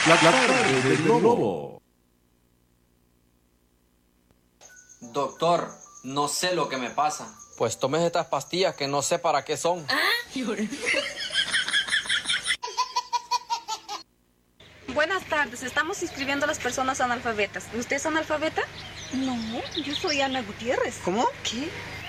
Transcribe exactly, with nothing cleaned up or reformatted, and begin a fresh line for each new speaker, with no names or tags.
La tarde del Lobo.
Doctor, no sé lo que me pasa. Pues tomes estas pastillas que no sé para qué son.
Buenas tardes, estamos inscribiendo a las personas analfabetas. ¿Usted es analfabeta?
No, yo soy Ana Gutiérrez.
¿Cómo? ¿Qué?